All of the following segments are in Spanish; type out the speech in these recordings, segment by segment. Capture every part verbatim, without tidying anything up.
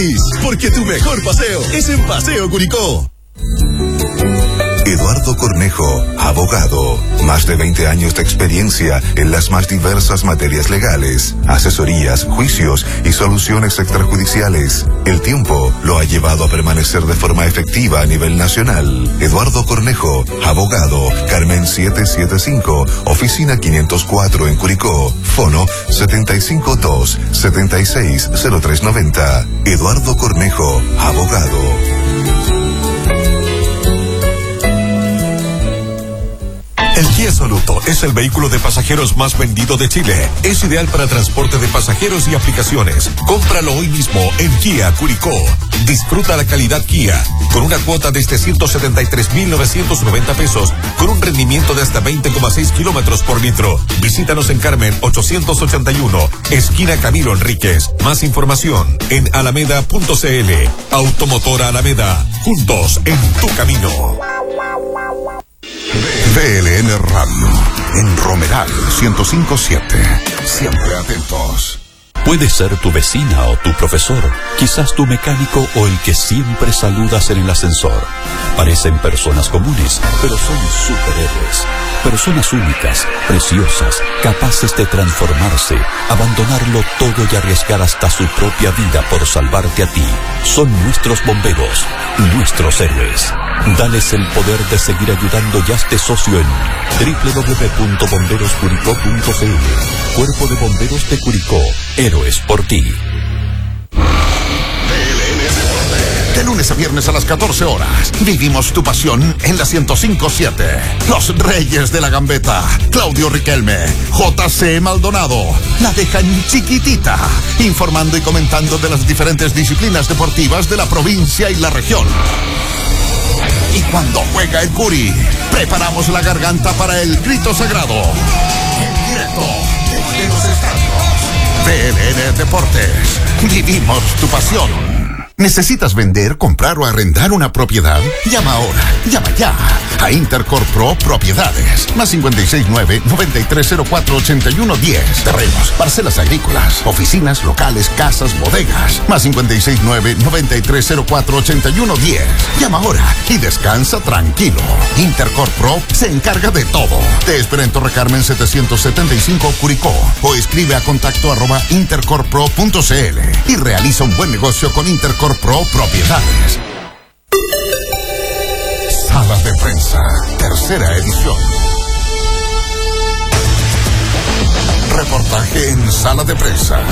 gratis, porque tu mejor paseo es en Paseo Curicó. Eduardo Cornejo, abogado. Más de veinte años de experiencia en las más diversas materias legales, asesorías, juicios y soluciones extrajudiciales. El tiempo lo ha llevado a permanecer de forma efectiva a nivel nacional. Eduardo Cornejo, abogado. Carmen setecientos setenta y cinco, oficina quinientos cuatro en Curicó. Fono setenta y cinco dos, setenta y seis, cero tres noventa. Eduardo Cornejo, abogado. El Kia Soluto es el vehículo de pasajeros más vendido de Chile. Es ideal para transporte de pasajeros y aplicaciones. Cómpralo hoy mismo en Kia Curicó. Disfruta la calidad Kia con una cuota desde ciento setenta y tres mil novecientos noventa pesos con un rendimiento de hasta veinte coma seis kilómetros por litro. Visítanos en Carmen ochocientos ochenta y uno, esquina Camilo Enríquez. Más información en alameda punto cl. Automotora Alameda. Juntos en tu camino. V L N Radio, en Romeral ciento cinco punto siete. Siempre atentos. Puede ser tu vecina o tu profesor, quizás tu mecánico o el que siempre saludas en el ascensor. Parecen personas comunes, pero son superhéroes. Personas únicas, preciosas, capaces de transformarse, abandonarlo todo y arriesgar hasta su propia vida por salvarte a ti. Son nuestros bomberos, nuestros héroes. Dales el poder de seguir ayudando y hazte socio en doble u doble u doble u punto bomberos curicó punto c l. Cuerpo de Bomberos de Curicó. Héroes por ti. De lunes a viernes a las catorce horas, vivimos tu pasión en la ciento cinco punto siete. Los Reyes de la Gambeta, Claudio Riquelme, J C Maldonado, la dejan chiquitita, informando y comentando de las diferentes disciplinas deportivas de la provincia y la región. Y cuando juega el Curi, preparamos la garganta para el grito sagrado. En directo, desde los estadios. V L N Deportes, vivimos tu pasión. ¿Necesitas vender, comprar o arrendar una propiedad? Llama ahora, llama ya a Intercorp Pro Propiedades. Más cincuenta y seis nueve, noventa y tres cero cuatro, ochenta y uno diez. Terrenos, parcelas agrícolas, oficinas, locales, casas, bodegas. Más cincuenta y seis nueve, noventa y tres cero cuatro, ochenta y uno diez. Llama ahora y descansa tranquilo. Intercorp Pro se encarga de todo. Te espera en Torre Carmen setecientos setenta y cinco Curicó o escribe a contacto arroba intercorpro punto cl y realiza un buen negocio con Intercorp Pro Propiedades. Sala de Prensa, tercera edición. Reportaje en Sala de Prensa.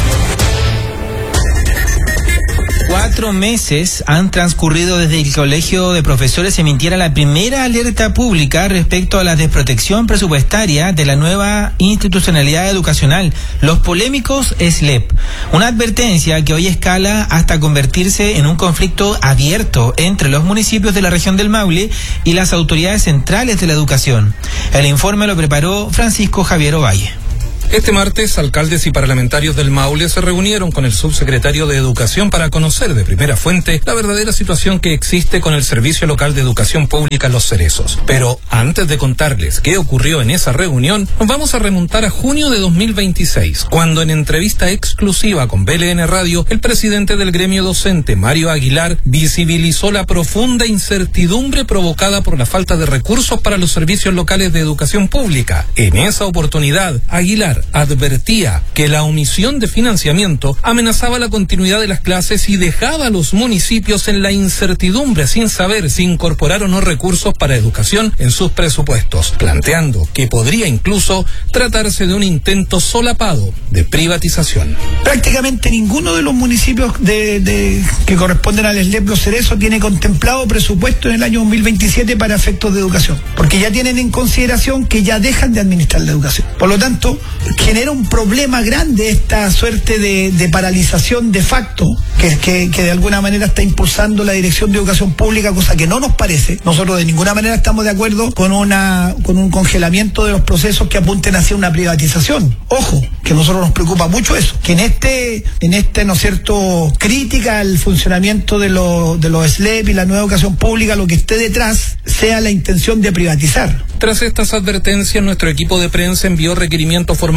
Cuatro meses han transcurrido desde que el Colegio de Profesores emitiera la primera alerta pública respecto a la desprotección presupuestaria de la nueva institucionalidad educacional, los polémicos S L E P. Una advertencia que hoy escala hasta convertirse en un conflicto abierto entre los municipios de la región del Maule y las autoridades centrales de la educación. El informe lo preparó Francisco Javier Ovalle. Este martes, alcaldes y parlamentarios del Maule se reunieron con el subsecretario de Educación para conocer de primera fuente la verdadera situación que existe con el Servicio Local de Educación Pública Los Cerezos. Pero antes de contarles qué ocurrió en esa reunión, nos vamos a remontar a junio de dos mil veintiséis, cuando en entrevista exclusiva con V L N Radio, el presidente del gremio docente, Mario Aguilar, visibilizó la profunda incertidumbre provocada por la falta de recursos para los servicios locales de educación pública. En esa oportunidad, Aguilar advertía que la omisión de financiamiento amenazaba la continuidad de las clases y dejaba a los municipios en la incertidumbre sin saber si incorporar o no recursos para educación en sus presupuestos, planteando que podría incluso tratarse de un intento solapado de privatización. Prácticamente ninguno de los municipios de, de que corresponden al S L E P Los Cerezos tiene contemplado presupuesto en el año dos mil veintisiete para efectos de educación, porque ya tienen en consideración que ya dejan de administrar la educación. Por lo tanto, genera un problema grande esta suerte de, de paralización de facto que, que, que de alguna manera está impulsando la Dirección de Educación Pública, cosa que no nos parece. Nosotros de ninguna manera estamos de acuerdo con una con un congelamiento de los procesos que apunten hacia una privatización. Ojo, que a nosotros nos preocupa mucho eso, que en este, en este, ¿no es cierto?, crítica al funcionamiento de, lo, de los S L E P y la nueva educación pública, lo que esté detrás sea la intención de privatizar. Tras estas advertencias, nuestro equipo de prensa envió requerimiento formal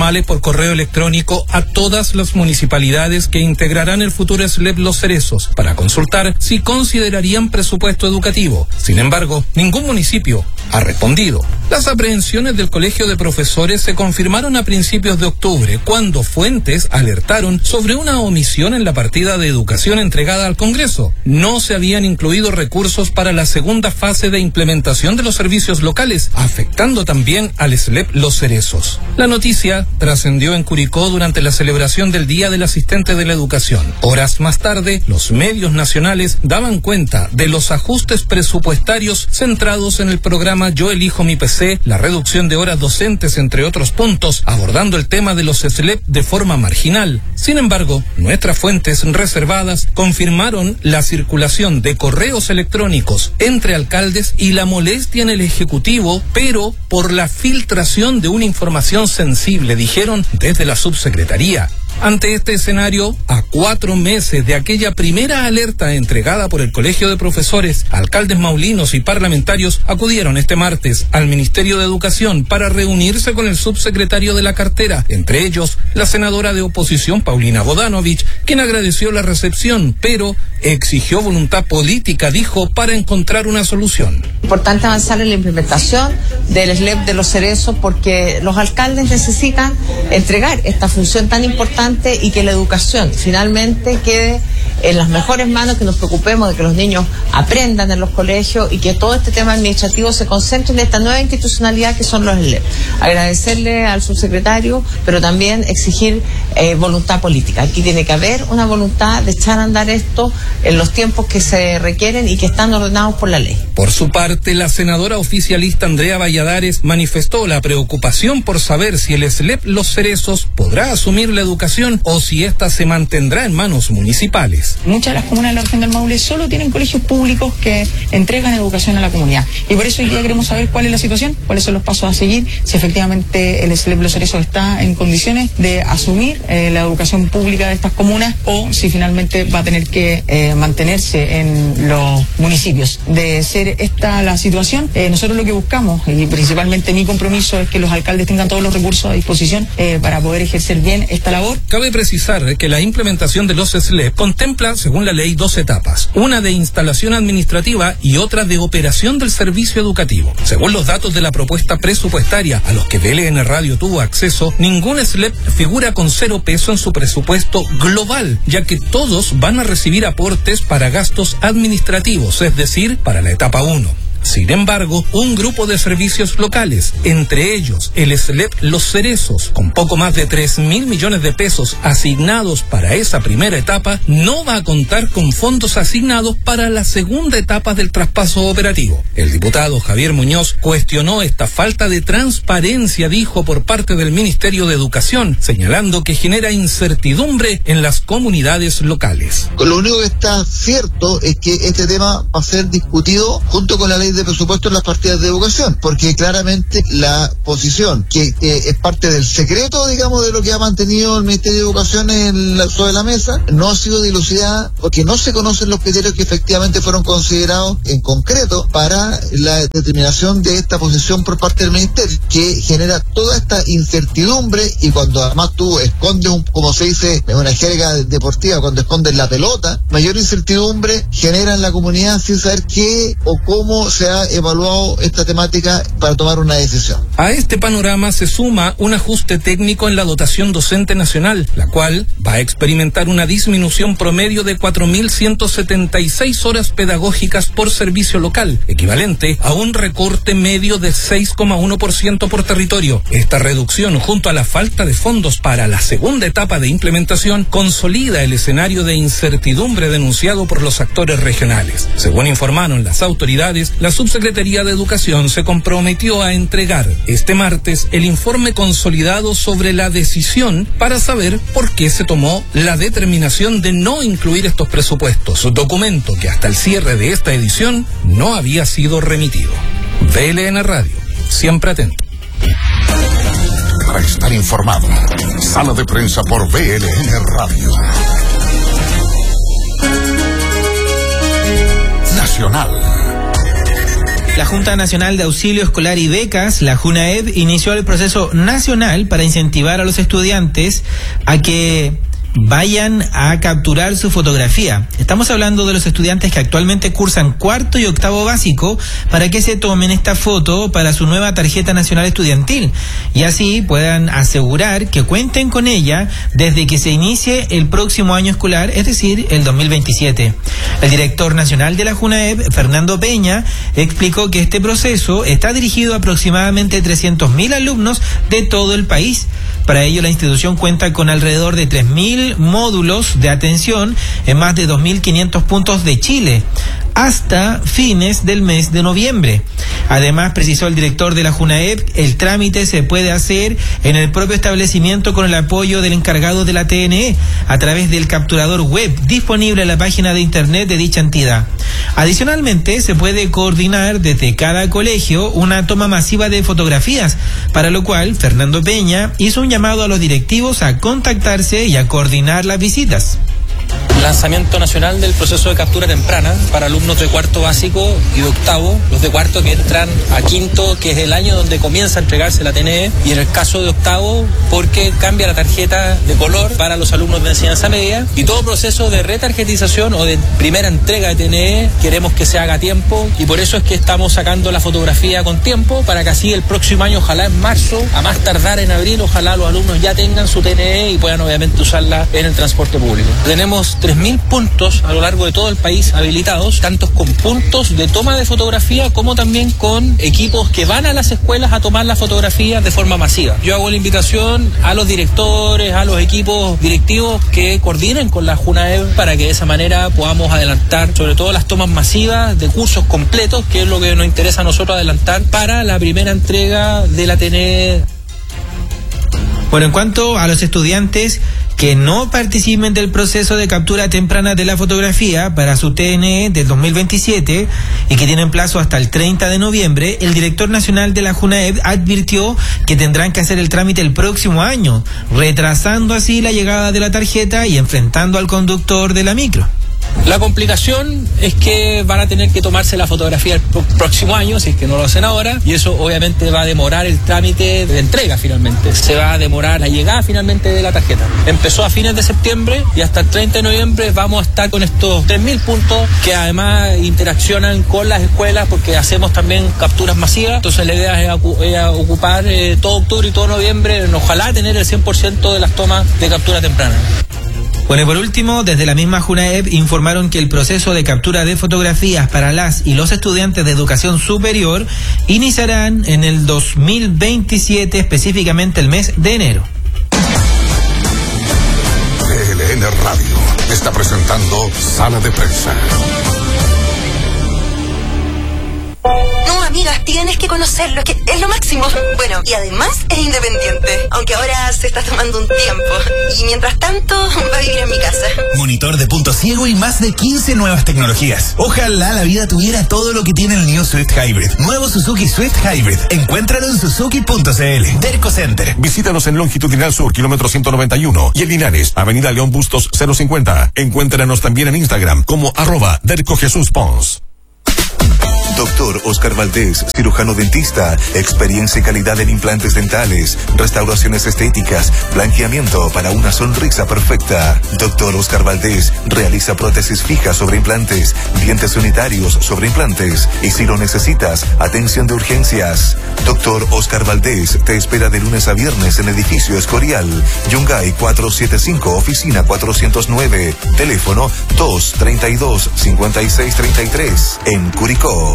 formales por correo electrónico a todas las municipalidades que integrarán el futuro S L E P Los Cerezos para consultar si considerarían presupuesto educativo. Sin embargo, ningún municipio ha respondido. Las aprehensiones del Colegio de Profesores se confirmaron a principios de octubre, cuando fuentes alertaron sobre una omisión en la partida de educación entregada al Congreso. No se habían incluido recursos para la segunda fase de implementación de los servicios locales, afectando también al S L E P Los Cerezos. La noticia trascendió en Curicó durante la celebración del Día del Asistente de la Educación. Horas más tarde, los medios nacionales daban cuenta de los ajustes presupuestarios centrados en el programa Yo Elijo Mi P C, la reducción de horas docentes, entre otros puntos, abordando el tema de los S L E P de forma marginal. Sin embargo, nuestras fuentes reservadas confirmaron la circulación de correos electrónicos entre alcaldes y la molestia en el Ejecutivo, pero por la filtración de una información sensible, dijeron desde la subsecretaría. Ante este escenario, a cuatro meses de aquella primera alerta entregada por el Colegio de Profesores, alcaldes maulinos y parlamentarios acudieron este martes al Ministerio de Educación para reunirse con el subsecretario de la cartera, entre ellos la senadora de oposición Paulina Bodanovich, quien agradeció la recepción, pero exigió voluntad política, dijo, para encontrar una solución. Importante avanzar en la implementación del S L E P de Los Cerezos, porque los alcaldes necesitan entregar esta función tan importante y que la educación finalmente quede en las mejores manos, que nos preocupemos de que los niños aprendan en los colegios y que todo este tema administrativo se concentre en esta nueva institucionalidad que son los S L E P. Agradecerle al subsecretario, pero también exigir eh, voluntad política. Aquí tiene que haber una voluntad de echar a andar esto en los tiempos que se requieren y que están ordenados por la ley. Por su parte, la senadora oficialista Andrea Valladares manifestó la preocupación por saber si el S L E P Los Cerezos podrá asumir la educación o si ésta se mantendrá en manos municipales. Muchas de las comunas de la región del Maule solo tienen colegios públicos que entregan educación a la comunidad. Y por eso hoy día queremos saber cuál es la situación, cuáles son los pasos a seguir, si efectivamente el S L E P Los Cerezos está en condiciones de asumir eh, la educación pública de estas comunas o si finalmente va a tener que eh, mantenerse en los municipios. De ser esta la situación, eh, nosotros lo que buscamos, y principalmente mi compromiso, es que los alcaldes tengan todos los recursos a disposición eh, para poder ejercer bien esta labor. Cabe precisar que la implementación de los S L E P contempla, según la ley, dos etapas, una de instalación administrativa y otra de operación del servicio educativo. Según los datos de la propuesta presupuestaria a los que B L N Radio tuvo acceso, ningún S L E P figura con cero peso en su presupuesto global, ya que todos van a recibir aportes para gastos administrativos, es decir, para la etapa uno. Sin embargo, un grupo de servicios locales, entre ellos el S L E P Los Cerezos, con poco más de tres mil millones de pesos asignados para esa primera etapa, no va a contar con fondos asignados para la segunda etapa del traspaso operativo. El diputado Javier Muñoz cuestionó esta falta de transparencia, dijo, por parte del Ministerio de Educación, señalando que genera incertidumbre en las comunidades locales. Lo único que está cierto es que este tema va a ser discutido junto con la ley de presupuesto en las partidas de educación, porque claramente la posición que eh, es parte del secreto, digamos, de lo que ha mantenido el Ministerio de Educación en la, sobre la mesa, no ha sido dilucidada porque no se conocen los criterios que efectivamente fueron considerados en concreto para la determinación de esta posición por parte del Ministerio, que genera toda esta incertidumbre. Y cuando además tú escondes, un, como se dice en una jerga deportiva, cuando escondes la pelota, mayor incertidumbre genera en la comunidad sin saber qué o cómo se ha evaluado esta temática para tomar una decisión. A este panorama se suma un ajuste técnico en la dotación docente nacional, la cual va a experimentar una disminución promedio de cuatro mil ciento setenta y seis horas pedagógicas por servicio local, equivalente a un recorte medio de seis coma uno por ciento por territorio. Esta reducción, junto a la falta de fondos para la segunda etapa de implementación, consolida el escenario de incertidumbre denunciado por los actores regionales. Según informaron las autoridades, la Subsecretaría de Educación se comprometió a entregar este martes el informe consolidado sobre la decisión para saber por qué se tomó la determinación de no incluir estos presupuestos, documento que hasta el cierre de esta edición no había sido remitido. B L N Radio, siempre atento. Para estar informado, sala de prensa por B L N Radio. Nacional. La Junta Nacional de Auxilio Escolar y Becas, la JUNAEB, inició el proceso nacional para incentivar a los estudiantes a que vayan a capturar su fotografía. Estamos hablando de los estudiantes que actualmente cursan cuarto y octavo básico para que se tomen esta foto para su nueva tarjeta nacional estudiantil y así puedan asegurar que cuenten con ella desde que se inicie el próximo año escolar, es decir, el dos mil veintisiete. El director nacional de la JUNAEB, Fernando Peña, explicó que este proceso está dirigido a aproximadamente trescientos mil alumnos de todo el país. Para ello, la institución cuenta con alrededor de tres mil módulos de atención en más de dos mil quinientos puntos de Chile hasta fines del mes de noviembre. Además, precisó el director de la JUNAEB, el trámite se puede hacer en el propio establecimiento con el apoyo del encargado de la T N E a través del capturador web disponible en la página de internet de dicha entidad. Adicionalmente, se puede coordinar desde cada colegio una toma masiva de fotografías, para lo cual Fernando Peña hizo un llamado a los directivos a contactarse y a coordinar las visitas. Lanzamiento nacional del proceso de captura temprana para alumnos de cuarto básico y de octavo, los de cuarto que entran a quinto, que es el año donde comienza a entregarse la T N E, y en el caso de octavo, porque cambia la tarjeta de color para los alumnos de enseñanza media, y todo proceso de retarjetización o de primera entrega de T N E queremos que se haga a tiempo, y por eso es que estamos sacando la fotografía con tiempo, para que así el próximo año, ojalá en marzo, a más tardar en abril, ojalá los alumnos ya tengan su T N E y puedan obviamente usarla en el transporte público. Tenemos tres mil puntos a lo largo de todo el país habilitados, tanto con puntos de toma de fotografía como también con equipos que van a las escuelas a tomar las fotografías de forma masiva. Yo hago la invitación a los directores, a los equipos directivos que coordinen con la JUNAEB para que de esa manera podamos adelantar sobre todo las tomas masivas de cursos completos, que es lo que nos interesa a nosotros adelantar para la primera entrega de la T N E. Bueno, en cuanto a los estudiantes que no participen del proceso de captura temprana de la fotografía para su T N E del dos mil veintisiete y que tienen plazo hasta el treinta de noviembre, el director nacional de la JUNAEB advirtió que tendrán que hacer el trámite el próximo año, retrasando así la llegada de la tarjeta y enfrentando al conductor de la micro. La complicación es que van a tener que tomarse la fotografía el próximo año, si es que no lo hacen ahora, y eso obviamente va a demorar el trámite de entrega finalmente. Se va a demorar la llegada finalmente de la tarjeta. Empezó a fines de septiembre y hasta el treinta de noviembre vamos a estar con estos tres mil puntos que además interaccionan con las escuelas porque hacemos también capturas masivas. Entonces la idea es, es ocupar eh, todo octubre y todo noviembre, ojalá tener el cien por ciento de las tomas de captura temprana. Bueno, y por último, desde la misma JUNAEB informaron que el proceso de captura de fotografías para las y los estudiantes de educación superior iniciarán en el dos mil veintisiete, específicamente el mes de enero. T L N Radio está presentando Sala de Prensa. No, amigas, tienes que conocerlo, que es lo máximo. Bueno, y además es independiente, aunque ahora se está tomando un tiempo. Y mientras tanto, va a vivir en mi casa. Monitor de punto ciego y más de quince nuevas tecnologías. Ojalá la vida tuviera todo lo que tiene el New Swift Hybrid. Nuevo Suzuki Swift Hybrid. Encuéntralo en suzuki punto c l. Derco Center. Visítanos en Longitudinal Sur, kilómetro ciento noventa y uno. Y en Linares, Avenida León Bustos cero cincuenta. Encuéntranos también en Instagram como arroba Derco Jesús Pons. Doctor Oscar Valdés, cirujano dentista, experiencia y calidad en implantes dentales, restauraciones estéticas, blanqueamiento para una sonrisa perfecta. Doctor Oscar Valdés realiza prótesis fijas sobre implantes, dientes unitarios sobre implantes y si lo necesitas, atención de urgencias. Doctor Oscar Valdés te espera de lunes a viernes en edificio Escorial, Yungay cuatrocientos setenta y cinco, oficina cuatrocientos nueve, teléfono dos treinta y dos, cincuenta y seis treinta y tres, en Curicó.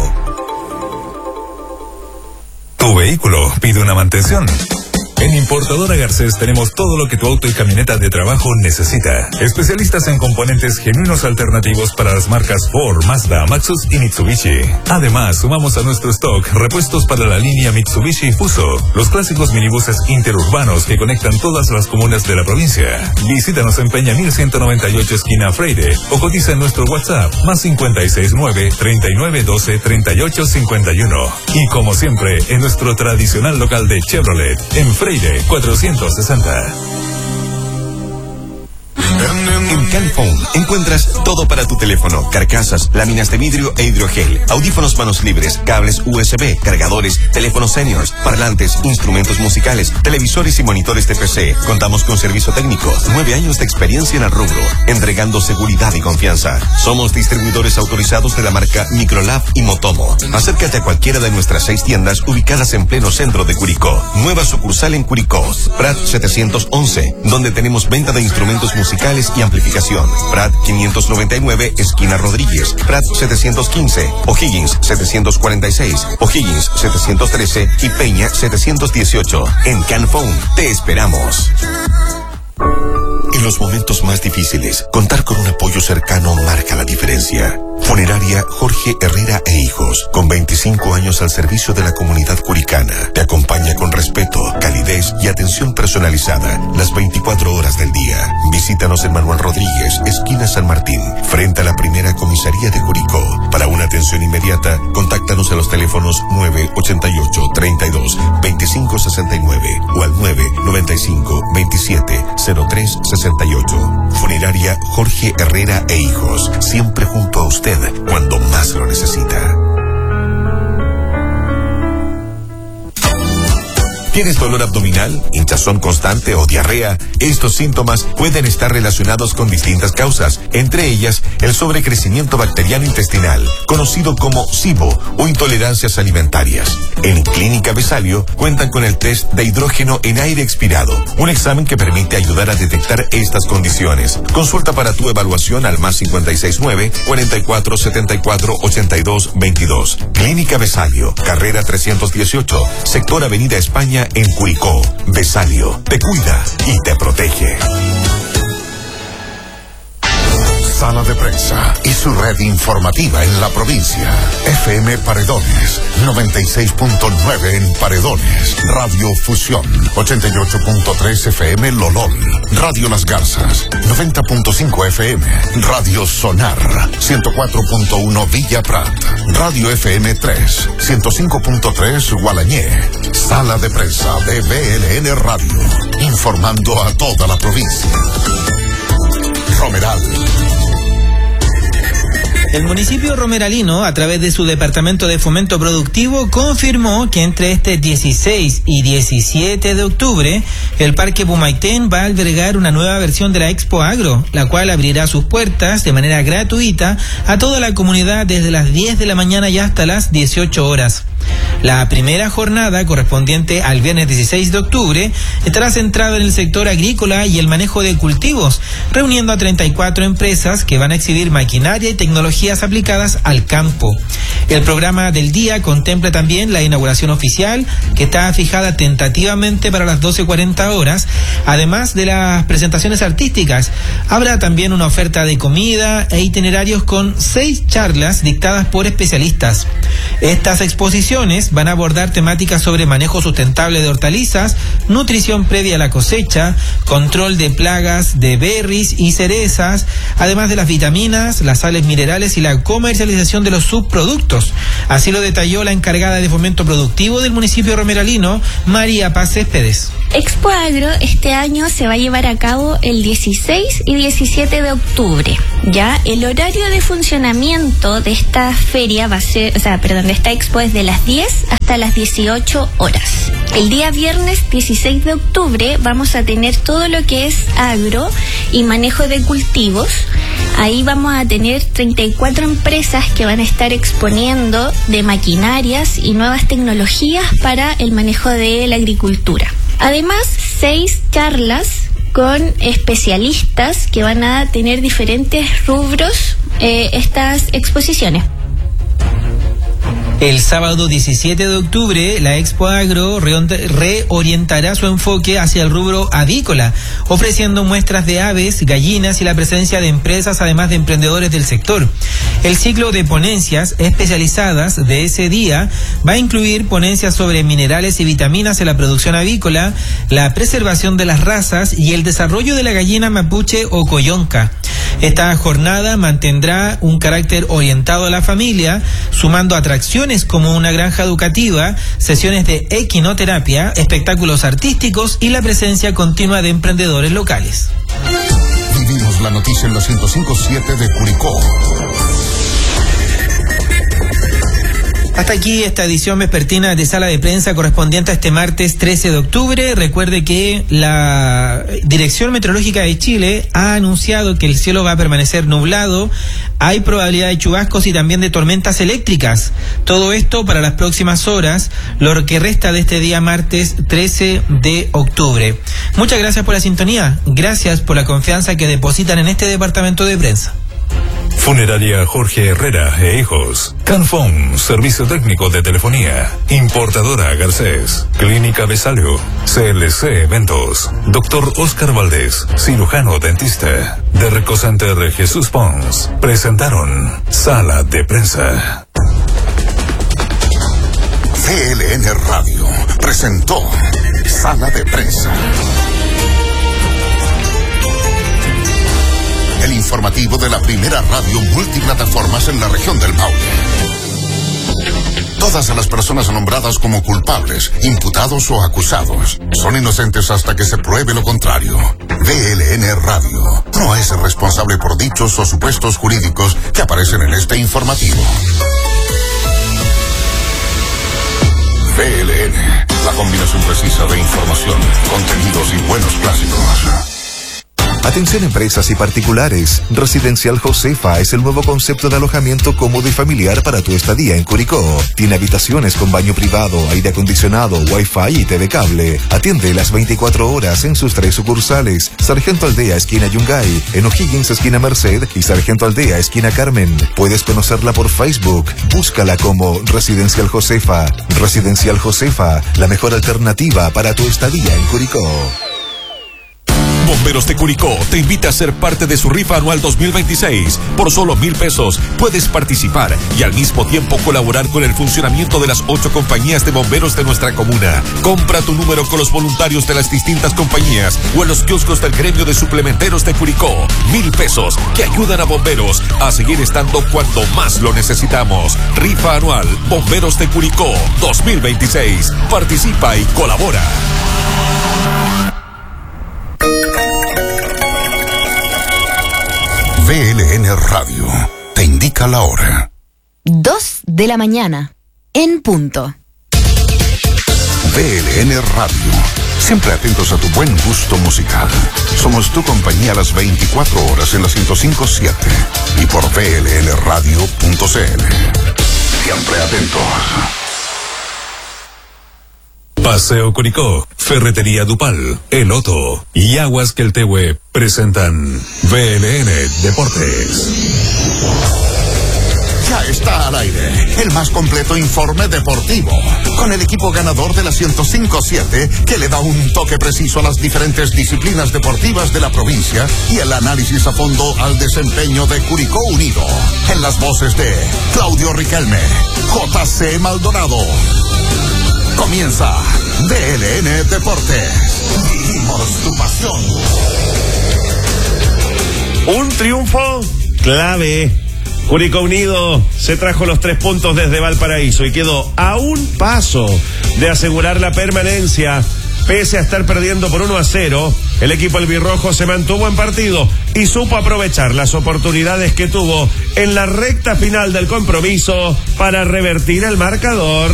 Tu vehículo pide una mantención. En Importadora Garcés tenemos todo lo que tu auto y camioneta de trabajo necesita. Especialistas en componentes genuinos alternativos para las marcas Ford, Mazda, Maxus y Mitsubishi. Además, sumamos a nuestro stock repuestos para la línea Mitsubishi Fuso, los clásicos minibuses interurbanos que conectan todas las comunas de la provincia. Visítanos en Peña mil ciento noventa y ocho esquina Freire o cotiza en nuestro WhatsApp más cincuenta y seis nueve, treinta y nueve doce, treinta y ocho cincuenta y uno. Y como siempre, en nuestro tradicional local de Chevrolet, en Freire cuatrocientos sesenta. En Canphone encuentras todo para tu teléfono: carcasas, láminas de vidrio e hidrogel, audífonos manos libres, cables U S B, cargadores, teléfonos seniors, parlantes, instrumentos musicales, televisores y monitores de P C. Contamos con servicio técnico, nueve años de experiencia en el rubro, entregando seguridad y confianza. Somos distribuidores autorizados de la marca Microlab y Motomo. Acércate a cualquiera de nuestras seis tiendas ubicadas en pleno centro de Curicó. Nueva sucursal en Curicó, Prat setecientos once, donde tenemos venta de instrumentos musicales y amplificación. Prat quinientos noventa y nueve, esquina Rodríguez. Prat setecientos quince, O'Higgins setecientos cuarenta y seis, O'Higgins setecientos trece y Peña setecientos dieciocho. En Canphone te esperamos. En los momentos más difíciles, contar con un apoyo cercano marca la diferencia. Funeraria Jorge Herrera e Hijos, con veinticinco años al servicio de la comunidad curicana, te acompaña con respeto, calidez y atención personalizada las veinticuatro horas del día. Visítanos en Manuel Rodríguez, esquina San Martín, frente a la primera comisaría de Curicó. Para una atención inmediata, contáctanos a los teléfonos nueve ochenta y ocho, treinta y dos, veinticinco sesenta y nueve o al nueve noventa y cinco, veintisiete, cero tres sesenta y ocho. Funeraria Jorge Herrera e Hijos, siempre junto a usted cuando más lo necesita. ¿Tienes dolor abdominal, hinchazón constante o diarrea? Estos síntomas pueden estar relacionados con distintas causas, entre ellas el sobrecrecimiento bacteriano intestinal, conocido como SIBO o intolerancias alimentarias. En Clínica Besalio cuentan con el test de hidrógeno en aire expirado, un examen que permite ayudar a detectar estas condiciones. Consulta para tu evaluación al más cincuenta y seis nueve, cuarenta y cuatro, setenta y cuatro, ochenta y dos, veintidós. Clínica Besalio, carrera trescientos dieciocho, sector Avenida España, en Curicó. Besalio te cuida y te protege. Sala de Prensa y su red informativa en la provincia. F M Paredones, noventa y seis punto nueve en Paredones. Radio Fusión, ochenta y ocho punto tres F M Lolol. Radio Las Garzas, noventa punto cinco F M. Radio Sonar, ciento cuatro punto uno Villa Prat. Radio F M tres, ciento cinco punto tres Gualañé. Sala de Prensa de B L N Radio, informando a toda la provincia. Romeral. El municipio romeralino, a través de su Departamento de Fomento Productivo, confirmó que entre este dieciséis y diecisiete de octubre, el Parque Pumaitén va a albergar una nueva versión de la Expo Agro, la cual abrirá sus puertas de manera gratuita a toda la comunidad desde las diez de la mañana y hasta las dieciocho horas. La primera jornada, correspondiente al viernes dieciséis de octubre, estará centrada en el sector agrícola y el manejo de cultivos, reuniendo a treinta y cuatro empresas que van a exhibir maquinaria y tecnologías aplicadas al campo. El programa del día contempla también la inauguración oficial, que está fijada tentativamente para las doce cuarenta horas, además de las presentaciones artísticas. Habrá también una oferta de comida e itinerarios con seis charlas dictadas por especialistas. Estas exposiciones van a abordar temáticas sobre manejo sustentable de hortalizas, nutrición previa a la cosecha, control de plagas de berries y cerezas, además de las vitaminas, las sales minerales y la comercialización de los subproductos. Así lo detalló la encargada de Fomento Productivo del municipio romeralino, María Paz Céspedes. Expo Agro este año se va a llevar a cabo el dieciséis y diecisiete de octubre. Ya el horario de funcionamiento de esta feria va a ser, o sea, perdón, de esta expo es de las diez hasta las dieciocho horas. El día viernes dieciséis de octubre vamos a tener todo lo que es agro y manejo de cultivos. Ahí vamos a tener treinta y cuatro empresas que van a estar exponiendo de maquinarias y nuevas tecnologías para el manejo de la agricultura. Además, seis charlas con especialistas que van a tener diferentes rubros eh, estas exposiciones. El sábado diecisiete de octubre, la Expo Agro reorientará su enfoque hacia el rubro avícola, ofreciendo muestras de aves, gallinas y la presencia de empresas, además de emprendedores del sector. El ciclo de ponencias especializadas de ese día va a incluir ponencias sobre minerales y vitaminas en la producción avícola, la preservación de las razas y el desarrollo de la gallina mapuche o coyonca. Esta jornada mantendrá un carácter orientado a la familia, sumando atracciones como una granja educativa, sesiones de equinoterapia, espectáculos artísticos y la presencia continua de emprendedores locales. Vivimos presentamos la noticia en la ciento cinco punto siete de Curicó. Hasta aquí esta edición vespertina de Sala de Prensa correspondiente a este martes trece de octubre. Recuerde que la Dirección Meteorológica de Chile ha anunciado que el cielo va a permanecer nublado. Hay probabilidad de chubascos y también de tormentas eléctricas. Todo esto para las próximas horas, lo que resta de este día martes trece de octubre. Muchas gracias por la sintonía. Gracias por la confianza que depositan en este departamento de prensa. Funeraria Jorge Herrera e Hijos. Canfón, servicio técnico de telefonía. Importadora Garcés. Clínica Besalio. C L C Eventos. Doctor Oscar Valdés, cirujano dentista. De Recocenter Jesús Pons. Presentaron Sala de Prensa. V L N Radio presentó Sala de Prensa. El informativo de la primera radio multiplataformas en la región del Maule. Todas las personas nombradas como culpables, imputados o acusados son inocentes hasta que se pruebe lo contrario. V L N Radio no es responsable por dichos o supuestos jurídicos que aparecen en este informativo. V L N, la combinación precisa de información, contenidos y buenos clásicos. Atención empresas y particulares. Residencial Josefa es el nuevo concepto de alojamiento cómodo y familiar para tu estadía en Curicó. Tiene habitaciones con baño privado, aire acondicionado, wifi y T V cable. Atiende las veinticuatro horas en sus tres sucursales. Sargento Aldea, esquina Yungay, en O'Higgins, esquina Merced y Sargento Aldea, esquina Carmen. Puedes conocerla por Facebook. Búscala como Residencial Josefa. Residencial Josefa, la mejor alternativa para tu estadía en Curicó. Bomberos de Curicó te invita a ser parte de su rifa anual dos mil veintiséis. Por solo mil pesos puedes participar y al mismo tiempo colaborar con el funcionamiento de las ocho compañías de bomberos de nuestra comuna. Compra tu número con los voluntarios de las distintas compañías o en los kioscos del gremio de suplementeros de Curicó. Mil pesos que ayudan a bomberos a seguir estando cuando más lo necesitamos. Rifa anual Bomberos de Curicó dos mil veintiséis. Participa y colabora. V L N Radio te indica la hora. Dos de la mañana, en punto. V L N Radio, siempre atentos a tu buen gusto musical. Somos tu compañía a las veinticuatro horas en la ciento cinco punto siete y por V L N radio punto c l. Siempre atentos. Paseo Curicó, Ferretería Dupal, El Otto y Aguas Queltehue presentan V L N Deportes. Ya está al aire el más completo informe deportivo, con el equipo ganador de la ciento cinco punto siete que le da un toque preciso a las diferentes disciplinas deportivas de la provincia y el análisis a fondo al desempeño de Curicó Unido. En las voces de Claudio Riquelme, J C Maldonado. Comienza V L N Deportes. Vivimos tu pasión. Un triunfo clave. Curicó Unido se trajo los tres puntos desde Valparaíso y quedó a un paso de asegurar la permanencia. Pese a estar perdiendo por uno a cero, el equipo albirrojo se mantuvo en partido y supo aprovechar las oportunidades que tuvo en la recta final del compromiso para revertir el marcador.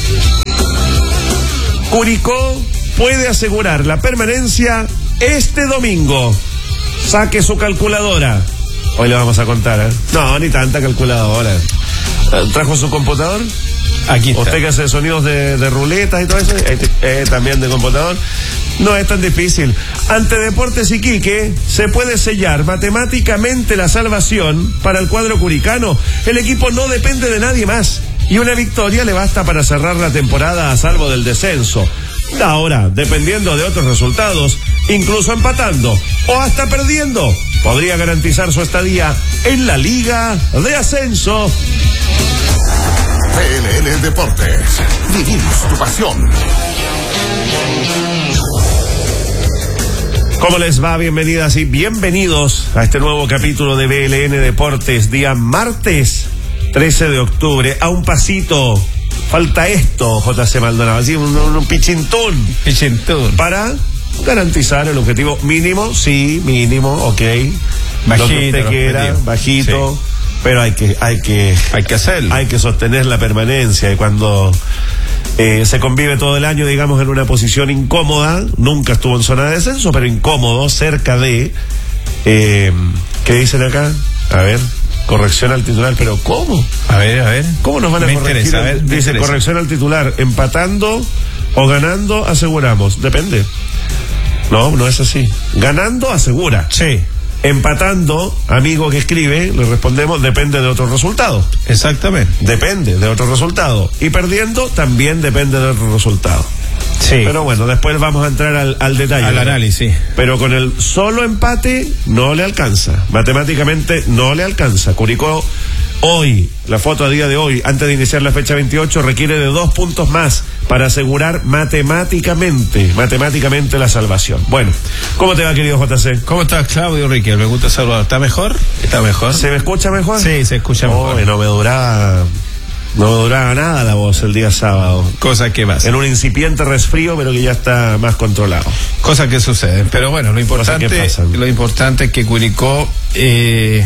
Curicó puede asegurar la permanencia este domingo. Saque su calculadora. Hoy le vamos a contar, ¿eh? No, ni tanta calculadora. ¿Trajo su computador? Aquí está. ¿Usted que hace sonidos de, de ruletas y todo eso? Eh, eh, también de computador. No es tan difícil. Ante Deportes Iquique se puede sellar matemáticamente la salvación para el cuadro curicano. El equipo no depende de nadie más y una victoria le basta para cerrar la temporada a salvo del descenso. Ahora, dependiendo de otros resultados, incluso empatando o hasta perdiendo, podría garantizar su estadía en la Liga de Ascenso. V L N Deportes, vivimos tu pasión. ¿Cómo les va? Bienvenidas y bienvenidos a este nuevo capítulo de V L N Deportes, día martes trece de octubre, a un pasito. Falta esto, J C Maldonado, así un, un, un pichintún. Pichintún. Para garantizar el objetivo mínimo, sí, mínimo, ok. Bajito, lo que usted quiera, objetivo. bajito, Sí. pero hay que, hay que, hay que hacerlo. Hay que sostener la permanencia y cuando eh, se convive todo el año, digamos, en una posición incómoda, nunca estuvo en zona de descenso, pero incómodo, cerca de, eh, ¿qué dicen acá? A ver. Corrección al titular, pero ¿cómo? A ver, a ver. ¿Cómo nos van a me corregir? Interesa, a ver, me Dice interesa. corrección al titular, empatando o ganando aseguramos, depende. No, no es así. Ganando asegura. Sí. Empatando, amigo que escribe, le respondemos, depende de otro resultado. Exactamente. Depende de otro resultado. Y perdiendo también depende de otro resultado. Sí. Pero bueno, después vamos a entrar al, al detalle. Al análisis. Pero con el solo empate no le alcanza. Matemáticamente no le alcanza. Curicó hoy, la foto a día de hoy, antes de iniciar la fecha veintiocho, requiere de dos puntos más para asegurar matemáticamente, matemáticamente la salvación. Bueno, ¿cómo te va, querido J C? ¿Cómo estás, Claudio Riquel? Me gusta saludar. ¿Está mejor? ¿Está mejor? ¿Se me escucha mejor? Sí, se escucha mejor. Oh, no me duraba... No me duraba nada la voz el día sábado. Cosa que pasa. En un incipiente resfrío, pero que ya está más controlado. Cosas que suceden. Pero bueno, lo importante, lo importante es que Curicó eh,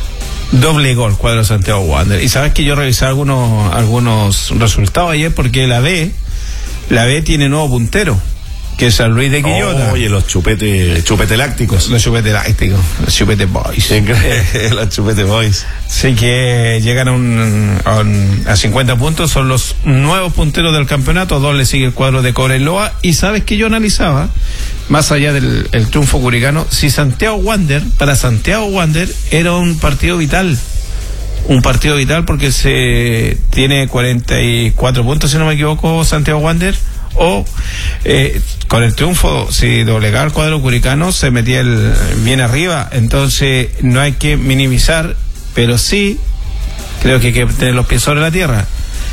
doblegó el cuadro de Santiago Wander. Y sabes que yo revisé algunos, algunos resultados ayer porque la B, la B tiene nuevo puntero, que es San Luis de Quillota. Oye, los chupetes, chupete lácticos. Los chupete lácticos, los chupete boys. Los chupete boys. Sí, que llegan a, un, a, un, a cincuenta puntos, son los nuevos punteros del campeonato, dos le sigue el cuadro de Cobreloa. Y sabes que yo analizaba, más allá del el triunfo curicano, si Santiago Wander, para Santiago Wander era un partido vital. Un partido vital porque se tiene cuarenta y cuatro puntos, si no me equivoco, Santiago Wander. O eh, con el triunfo, si doblegaba el cuadro curicano, se metía el, bien arriba. Entonces no hay que minimizar, pero sí creo que hay que tener los pies sobre la tierra.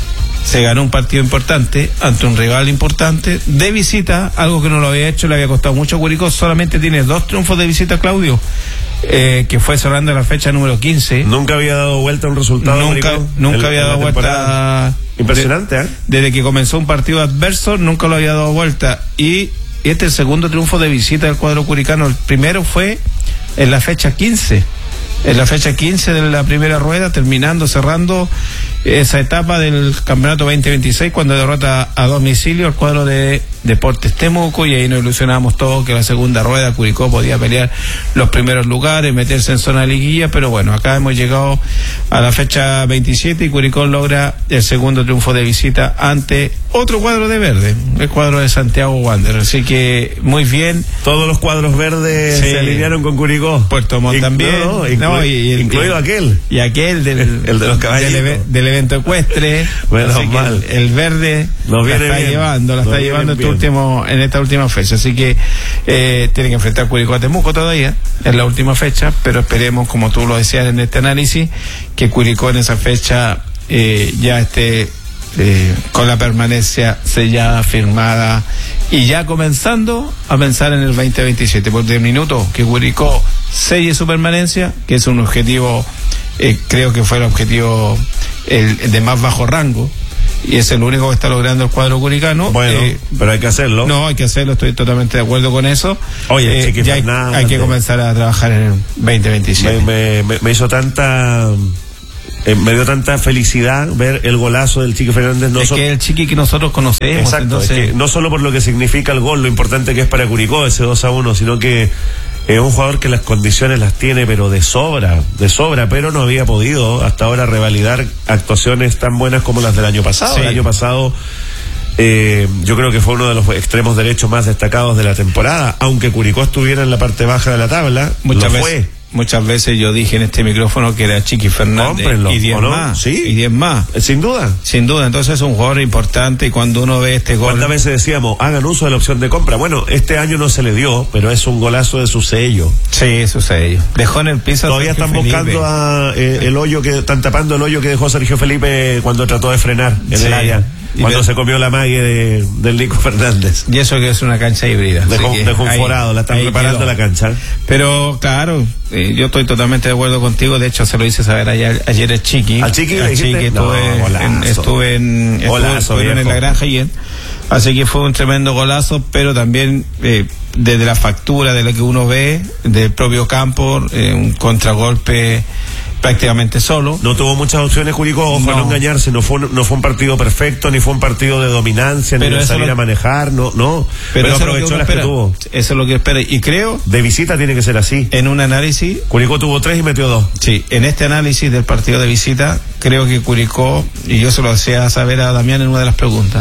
Se ganó un partido importante ante un rival importante de visita, algo que no lo había hecho, le había costado mucho a Curicó. Solamente tiene dos triunfos de visita, Claudio, eh, que fue cerrando la fecha número quince. Nunca había dado vuelta un resultado. Nunca, Curicó, nunca en, había en dado vuelta. Impresionante, ¿eh? De, desde que comenzó un partido adverso, nunca lo había dado vuelta. Y este es el segundo triunfo de visita del cuadro curicano. El primero fue en la fecha quince. En la fecha quince de la primera rueda, terminando, cerrando esa etapa del campeonato veinte veintiséis, cuando derrota a domicilio al cuadro de Deportes Temuco, y ahí nos ilusionábamos todos que la segunda rueda Curicó podía pelear los primeros lugares, meterse en zona de liguilla. Pero bueno, acá hemos llegado a la fecha veintisiete y Curicó logra el segundo triunfo de visita ante otro cuadro de verde, el cuadro de Santiago Wander. Así que muy bien. Todos los cuadros verdes sí. se alinearon con Curicó. Puerto Montt también. No, no, inclu- no, y el, incluido el, aquel. Y aquel del, el de los caballitos. Del, del evento ecuestre. Menos mal. El, el verde Nos la viene está bien. llevando, la Nos está llevando este último, en esta última fecha. Así que eh, tiene que enfrentar Curicó a Temuco todavía, en la última fecha, pero esperemos, como tú lo decías en este análisis, que Curicó en esa fecha eh, ya esté eh, con la permanencia sellada, firmada, y ya comenzando a pensar en el veinte veintisiete, por de minuto que Curicó selle su permanencia, que es un objetivo, eh, creo que fue el objetivo el, el de más bajo rango, y es el único que está logrando el cuadro curicano. Bueno, eh, pero hay que hacerlo. No, hay que hacerlo, estoy totalmente de acuerdo con eso. Oye, eh, Chiqui ya hay, hay que comenzar a trabajar en el veinte veintisiete. Me, me, me hizo tanta... Eh, me dio tanta felicidad ver el golazo del Chiqui Fernández. No es so- que el Chiqui que nosotros conocemos. Exacto, entonces... es que no solo por lo que significa el gol, lo importante que es para Curicó ese dos a uno, sino que es un jugador que las condiciones las tiene, pero de sobra, de sobra, pero no había podido hasta ahora revalidar actuaciones tan buenas como las del año pasado. Sí. El año pasado eh, yo creo que fue uno de los extremos derechos más destacados de la temporada, aunque Curicó estuviera en la parte baja de la tabla. Muchas lo veces. Fue. Muchas veces yo dije en este micrófono que era Chiqui Fernández. Cómprenlo, y diez ¿o no? más. Sí. Y diez más. Sin duda. Sin duda. Entonces es un jugador importante, y cuando uno ve este gol. ¿Cuántas veces decíamos, hagan uso de la opción de compra? Bueno, este año no se le dio, pero es un golazo de su sello. Sí, su sello. Dejó en el piso. Todavía están Felipe. buscando a, eh, el hoyo que, están tapando el hoyo que dejó Sergio Felipe cuando trató de frenar en sí. el área. Cuando se comió la mague de, del Nico Fernández. Y eso que es una cancha híbrida. Dejó, dejó un ahí, forado, la están preparando la cancha. Pero claro, eh, yo estoy totalmente de acuerdo contigo. De hecho, se lo hice saber ayer, ayer el Chiqui. ¿Al Chiqui? Al Chiqui estuve, no, en, estuve en, estuve, golazo, estuve en la granja ayer. Así que fue un tremendo golazo, pero también eh, desde la factura de lo que uno ve, del propio campo, eh, un contragolpe prácticamente solo. No tuvo muchas opciones Curicó, ojo, no, no engañarse, no fue, no fue un partido perfecto, ni fue un partido de dominancia, pero ni de salir lo, a manejar, no, no, pero, pero aprovechó las que tuvo. Eso es lo que espera, y creo... De visita tiene que ser así. En un análisis... Curicó tuvo tres y metió dos. Sí, en este análisis del partido de visita, creo que Curicó, y yo se lo hacía saber a Damián en una de las preguntas,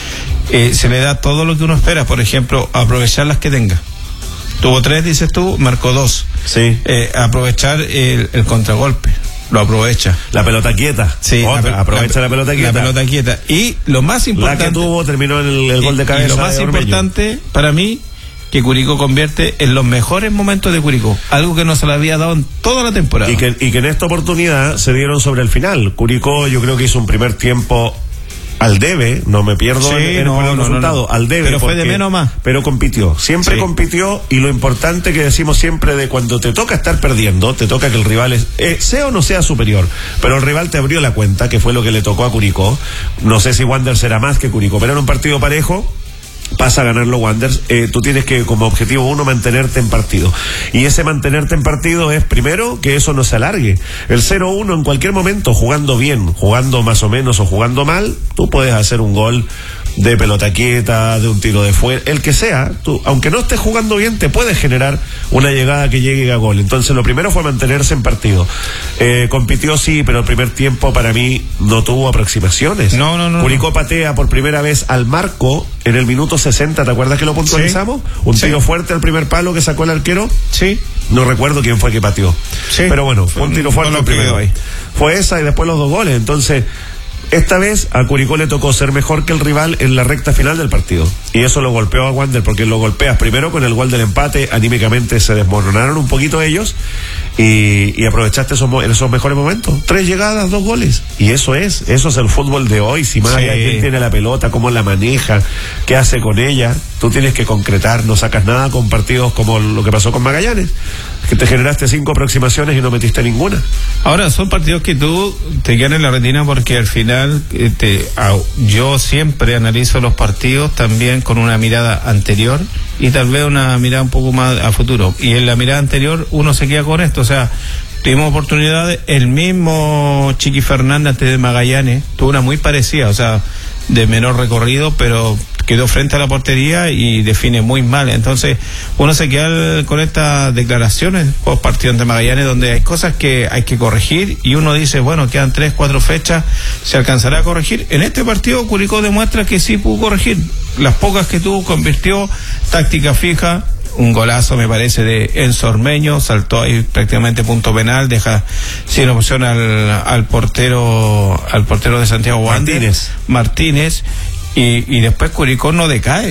eh, se le da todo lo que uno espera, por ejemplo, aprovechar las que tenga. Tuvo tres, dices tú, marcó dos. Sí. Eh, aprovechar el, el contragolpe. Lo aprovecha. La pelota quieta. Sí. Otra, la, aprovecha la, la pelota quieta. La pelota quieta. Y lo más importante. La que tuvo, terminó en el, el y, gol de cabeza. Y lo más importante para mí, que Curicó convierte en los mejores momentos de Curicó. Algo que no se le había dado en toda la temporada. Y que, y que en esta oportunidad se dieron sobre el final. Curicó, yo creo que hizo un primer tiempo al debe, no me pierdo sí, en, en no, el no, resultado, no, no. al debe. Pero porque, fue de menos más. Pero compitió, siempre sí. compitió, y lo importante que decimos siempre de cuando te toca estar perdiendo, te toca que el rival es, eh, sea o no sea superior, pero el rival te abrió la cuenta, que fue lo que le tocó a Curicó. No sé si Wander será más que Curicó, pero era un partido parejo. Pasa a ganarlo Wanderers, eh, tú tienes que como objetivo uno mantenerte en partido, y ese mantenerte en partido es primero que eso no se alargue. El cero uno en cualquier momento, jugando bien, jugando más o menos o jugando mal, tú puedes hacer un gol de pelota quieta, de un tiro de fuera, el que sea, tú, aunque no estés jugando bien, te puedes generar una llegada que llegue a gol. Entonces lo primero fue mantenerse en partido. Eh, compitió sí, pero el primer tiempo para mí no tuvo aproximaciones. No, no, no. Curicó patea por primera vez al marco en el minuto sesenta, ¿te acuerdas que lo puntualizamos? Sí. Un tiro sí. fuerte al primer palo que sacó el arquero. Sí. No recuerdo quién fue que pateó. Sí. Pero bueno, fue un tiro fuerte no al primero ahí. Fue esa y después los dos goles. Entonces, esta vez a Curicó le tocó ser mejor que el rival en la recta final del partido. Y eso lo golpeó a Wander, porque lo golpeas primero con el gol del empate, anímicamente se desmoronaron un poquito ellos, y, y aprovechaste esos, esos mejores momentos. Tres llegadas, dos goles. Y eso es, eso es el fútbol de hoy. Si más sí. allá quién tiene la pelota, cómo la maneja, qué hace con ella, tú tienes que concretar, no sacas nada con partidos como lo que pasó con Magallanes, que te generaste cinco aproximaciones y no metiste ninguna. Ahora, son partidos que tú te quedan en la retina porque al final este, yo siempre analizo los partidos también con una mirada anterior y tal vez una mirada un poco más a futuro. Y en la mirada anterior uno se queda con esto, o sea, tuvimos oportunidades, el mismo Chiqui Fernández antes de Magallanes tuvo una muy parecida, o sea, de menor recorrido, pero quedó frente a la portería y define muy mal. Entonces uno se queda con estas declaraciones post partido ante Magallanes, donde hay cosas que hay que corregir y uno dice, bueno, quedan tres, cuatro fechas, ¿se alcanzará a corregir? En este partido Curicó demuestra que sí pudo corregir, las pocas que tuvo convirtió, táctica fija, un golazo me parece de Enzo Ormeño, saltó ahí prácticamente punto penal, deja sin opción al, al portero al portero de Santiago Wander, Martínez, Martínez y, y después Curicó no decae.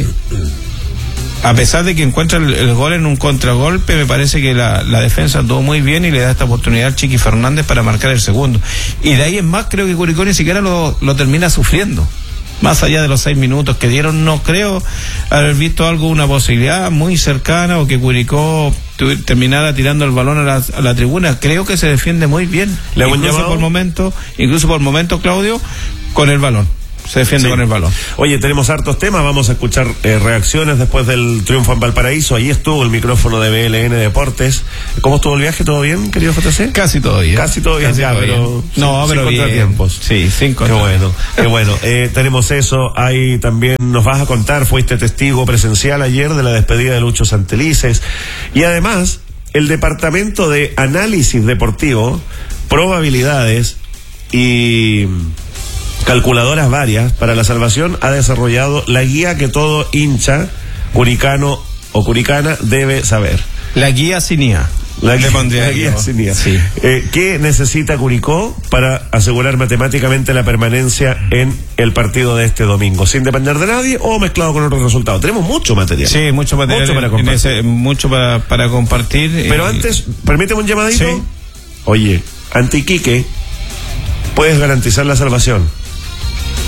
A pesar de que encuentra el, el gol en un contragolpe, me parece que la, la defensa anduvo muy bien y le da esta oportunidad al Chiqui Fernández para marcar el segundo. Y de ahí en más creo que Curicó ni siquiera lo, lo termina sufriendo. Más allá de los seis minutos que dieron, no creo haber visto algo, una posibilidad muy cercana o que Curicó tu, terminara tirando el balón a la, a la tribuna. Creo que se defiende muy bien. ¿Le incluso por momento, incluso por momento, Claudio, con el balón. Se defiende sí. con el balón. Oye, tenemos hartos temas, vamos a escuchar eh, reacciones después del triunfo en Valparaíso. Ahí estuvo el micrófono de B L N Deportes. ¿Cómo estuvo el viaje? ¿Todo bien, querido J C? Casi todo bien. Casi todo bien, Casi ya, todo pero bien. No, sin, pero sin bien. contratiempos. Sí, sin Qué bueno, qué bueno. Eh, tenemos eso. Ahí también nos vas a contar, fuiste testigo presencial ayer de la despedida de Lucho Santelices. Y además, el Departamento de Análisis Deportivo, Probabilidades y calculadoras varias para la salvación ha desarrollado la guía que todo hincha curicano o curicana debe saber. La guía sin I A. La guía, la guía sin I A. Sí. Eh, ¿Qué necesita Curicó para asegurar matemáticamente la permanencia en el partido de este domingo? Sin depender de nadie o mezclado con otros resultados. Tenemos mucho material. Sí, mucho material. Mucho para en, compartir. en ese, mucho para, para compartir. Pero eh, antes, permíteme un llamadito. Sí. Oye, ante Iquique, puedes garantizar la salvación.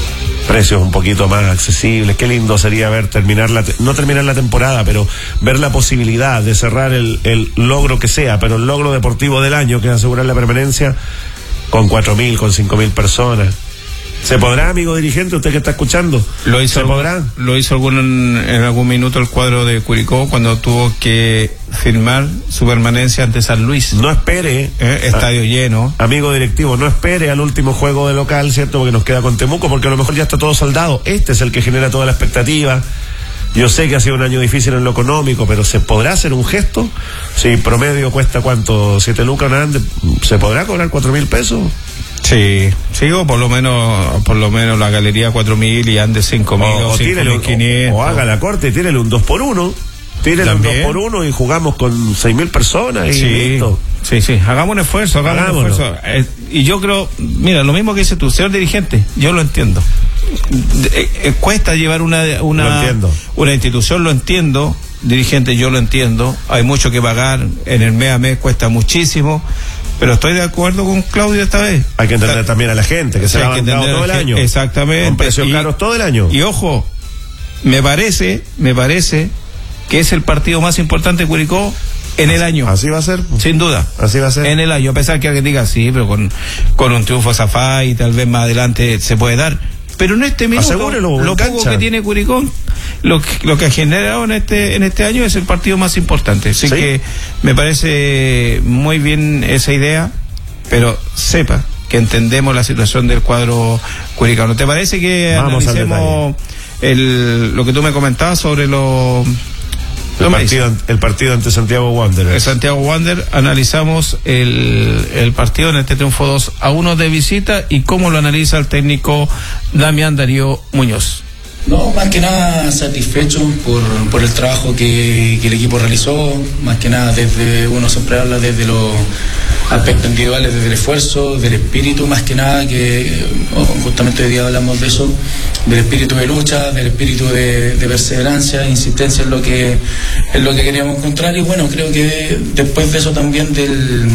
precios un poquito más accesibles. Qué lindo sería ver terminar la, no terminar la temporada, pero ver la posibilidad de cerrar el, el logro que sea, pero el logro deportivo del año, que es asegurar la permanencia, con cuatro mil, con cinco mil personas. ¿Se podrá, amigo dirigente, usted que está escuchando? Lo hizo, ¿Se podrá? Lo hizo algún, en algún minuto el cuadro de Curicó cuando tuvo que firmar su permanencia ante San Luis. No espere. Eh, estadio a, lleno. Amigo directivo, no espere al último juego de local, ¿cierto? Porque nos queda con Temuco, porque a lo mejor ya está todo soldado. Este es el que genera toda la expectativa. Yo sé que ha sido un año difícil en lo económico, pero ¿se podrá hacer un gesto? Si promedio cuesta cuánto, siete lucas, nada, ¿se podrá cobrar cuatro mil pesos? Sí, sí, o por lo menos, por lo menos la galería cuatro mil y ande cinco mil o, o cinco mil quinientos. O, o haga la corte y tírele un dos por uno. Tírele un dos por uno y jugamos con seis mil personas y sí, listo. Sí, sí, hagamos un esfuerzo, hagamos Hagámoslo. un esfuerzo. Eh, y yo creo, mira, lo mismo que dice tú, señor dirigente, yo lo entiendo. Eh, eh, cuesta llevar una, una, una institución, lo entiendo. Dirigente, yo lo entiendo. Hay mucho que pagar, en el mes a mes cuesta muchísimo. Pero estoy de acuerdo con Claudio esta vez. Hay que entender Está, también a la gente, que se ha bancado todo el año. Exactamente. Con precios y, caros todo el año. Y ojo, me parece, me parece que es el partido más importante de Curicó en el año. Así va a ser. Sin duda. Así va a ser. En el año, a pesar que alguien diga sí, pero con, con un triunfo zafá y tal vez más adelante se puede dar. Pero en este minuto, Asegúrelo, lo poco que tiene Curicó, lo que, lo que ha generado en este en este año es el partido más importante. Así ¿Sí? que me parece muy bien esa idea, pero sepa que entendemos la situación del cuadro curicano. ¿Te parece que Vamos analicemos el, lo que tú me comentabas sobre los... El partido, el partido ante Santiago Wanderers. El Santiago Wanderers, analizamos el, el partido en este triunfo dos a uno de visita y cómo lo analiza el técnico Damián Darío Muñoz. No, más que nada satisfecho por, por el trabajo que, que el equipo realizó, más que nada desde, uno siempre habla desde los aspectos individuales, desde el esfuerzo, del espíritu, más que nada, que justamente hoy día hablamos de eso, del espíritu de lucha, del espíritu de, de perseverancia, insistencia en lo que en lo que queríamos encontrar. Y bueno, creo que después de eso también del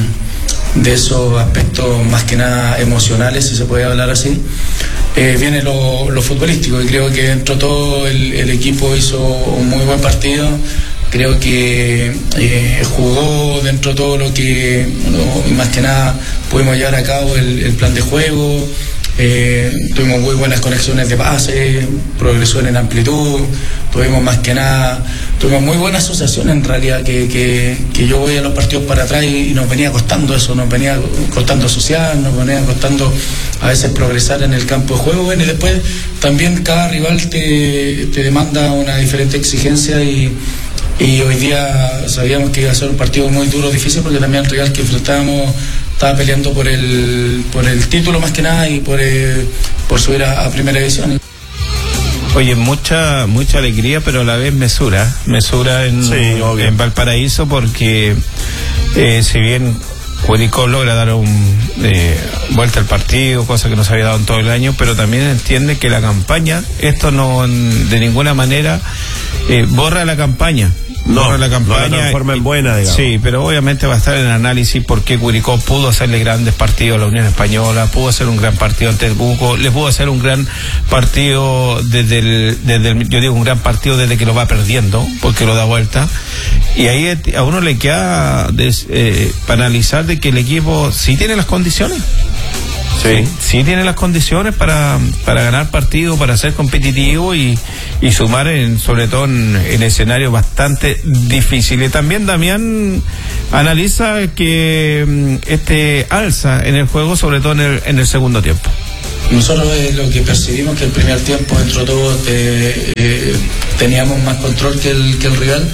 de esos aspectos más que nada emocionales, si se puede hablar así, eh, viene lo, lo futbolístico, y creo que dentro de todo el, el equipo hizo un muy buen partido. Creo que eh, jugó dentro de todo lo que, lo, y más que nada pudimos llevar a cabo el, el plan de juego. Eh, tuvimos muy buenas conexiones de pase, progresión en amplitud, tuvimos más que nada, tuvimos muy buena asociación en realidad, que, que, que yo voy a los partidos para atrás y, y nos venía costando eso, nos venía costando asociar, nos venía costando a veces progresar en el campo de juego. Bueno, y después también cada rival te, te demanda una diferente exigencia, y Y hoy día sabíamos que iba a ser un partido muy duro, difícil, porque también el rival que enfrentábamos estaba peleando por el por el título más que nada y por el, por subir a, a primera división. Oye, mucha mucha alegría, pero a la vez mesura, mesura en, sí, en Valparaíso, porque eh, si bien Curicó logra dar un eh, vuelta al partido, cosa que no se había dado en todo el año, pero también entiende que la campaña, esto no de ninguna manera eh, borra la campaña. No, borra la campaña, no la transforma en buena, digamos. Sí, pero obviamente va a estar en el análisis por qué Curicó pudo hacerle grandes partidos a la Unión Española, pudo hacer un gran partido ante el Temuco, le pudo hacer un gran partido desde el, desde el, yo digo un gran partido desde que lo va perdiendo, porque lo da vuelta. Y ahí a uno le queda des, eh, para analizar de que el equipo sí tiene las condiciones. Sí, sí tiene las condiciones para, para ganar partidos, para ser competitivo y, y sumar en, sobre todo en, en escenarios bastante difíciles. También Damián analiza que este alza en el juego, sobre todo en el, en el segundo tiempo. Nosotros eh, lo que percibimos que el primer tiempo dentro de todo eh, eh, teníamos más control que el, que el rival.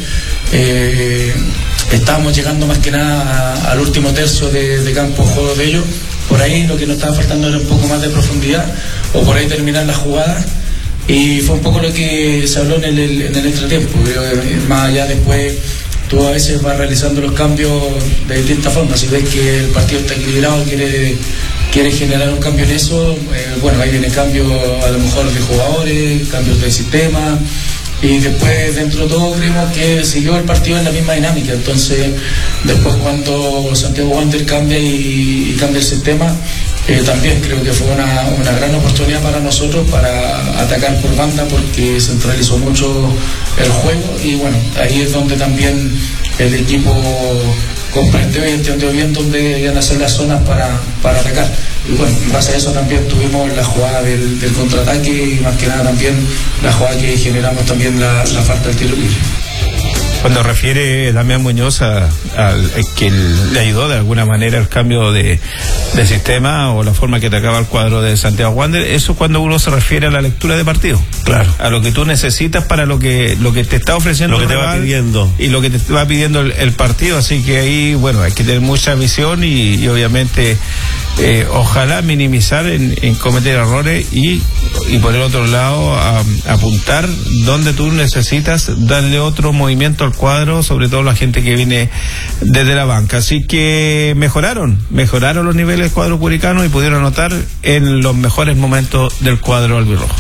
Eh, estábamos llegando más que nada a, al último tercio de, de campo de juego de ellos. Por ahí lo que nos estaba faltando era un poco más de profundidad, o por ahí terminar la jugada, y fue un poco lo que se habló en el, en el entretiempo. Más allá después tú a veces vas realizando los cambios de distintas formas. Si ves que el partido está equilibrado, quiere, quiere generar un cambio en eso, eh, bueno, ahí viene cambio a lo mejor de jugadores, cambios de sistema. Y después, dentro de todo, creemos que siguió el partido en la misma dinámica. Entonces, después cuando Santiago Wanderers cambia y, y cambia el sistema, Eh, también creo que fue una, una gran oportunidad para nosotros para atacar por banda porque centralizó mucho el juego y bueno, ahí es donde también el equipo comprendió y entendió bien dónde iban a ser las zonas para, para atacar. Y bueno, en base a eso también tuvimos la jugada del, del contraataque y más que nada también la jugada que generamos también la, la falta del tiro libre. Cuando refiere Damián Muñoz a, a, a que le ayudó de alguna manera el cambio de, de sistema o la forma que atacaba el cuadro de Santiago Wanderers, eso cuando uno se refiere a la lectura de partido. Claro. A lo que tú necesitas para lo que lo que te está ofreciendo lo que te va pidiendo y lo que te va pidiendo el, el partido. Así que ahí, bueno, hay que tener mucha visión y, y obviamente eh, ojalá minimizar en, en cometer errores y, y por el otro lado a, a apuntar donde tú necesitas darle otro movimiento al cuadro, sobre todo la gente que viene desde la banca. Así que mejoraron, mejoraron los niveles del cuadro curicano y pudieron anotar en los mejores momentos del cuadro albirrojo.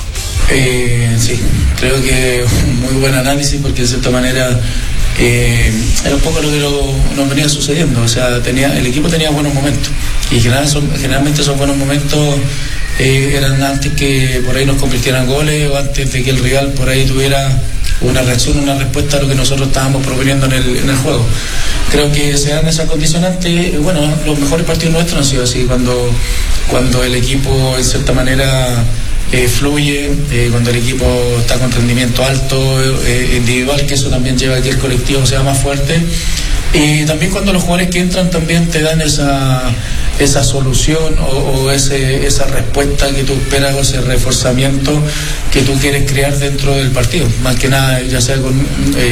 Eh, sí, creo que un muy buen análisis porque de cierta manera eh, era un poco lo que lo, nos venía sucediendo, o sea, tenía, el equipo tenía buenos momentos y generalmente, generalmente esos buenos momentos eh, eran antes que por ahí nos convirtieran goles o antes de que el rival por ahí tuviera una reacción, una respuesta a lo que nosotros estábamos proponiendo en el, en el juego. Creo que se dan esas condicionantes, bueno, los mejores partidos nuestros han sido así, cuando, cuando el equipo en cierta manera Eh, fluye, eh, cuando el equipo está con rendimiento alto, eh, individual, que eso también lleva a que el colectivo sea más fuerte, y también cuando los jugadores que entran también te dan esa esa solución o, o ese, esa respuesta que tú esperas o ese reforzamiento que tú quieres crear dentro del partido, más que nada ya sea con,